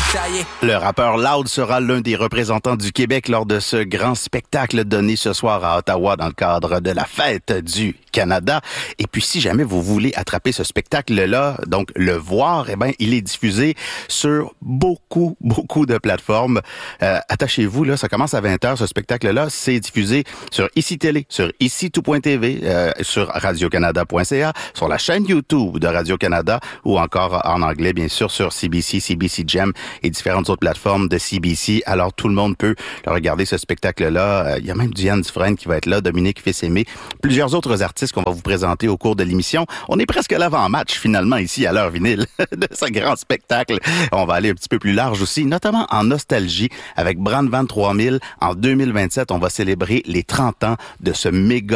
Ça y est. Le rappeur Loud sera l'un des représentants du Québec lors de ce grand spectacle donné ce soir à Ottawa dans le cadre de la Fête du Canada. Et puis, si jamais vous voulez attraper ce spectacle-là, donc le voir, eh ben, il est diffusé sur beaucoup de plateformes. Attachez-vous, là, ça commence à 20h, ce spectacle-là. C'est diffusé sur ICI Télé, sur ICI-tout.tv, sur radiocanada.ca, sur la chaîne YouTube de Radio-Canada ou encore en anglais, bien sûr, sur CBC, CBC Gem et différentes autres plateformes de CBC. Alors, tout le monde peut regarder ce spectacle-là. Il y a même Diane Dufresne qui va être là, Dominique Fils-Aimé, plusieurs autres artistes qu'on va vous présenter au cours de l'émission. On est presque à l'avant-match, finalement, ici, à l'heure vinyle, de ce grand spectacle. On va aller un petit peu plus large aussi, notamment en nostalgie, avec Brandvan 3000. En 2027, on va célébrer les 30 ans de ce méga